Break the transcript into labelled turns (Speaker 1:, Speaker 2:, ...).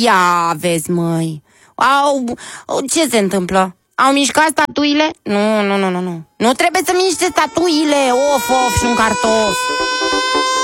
Speaker 1: Ia vezi, măi. Ce se întâmplă? Au mișcat statuile? Nu. Nu trebuie să miște statuile. Of, și un cartof.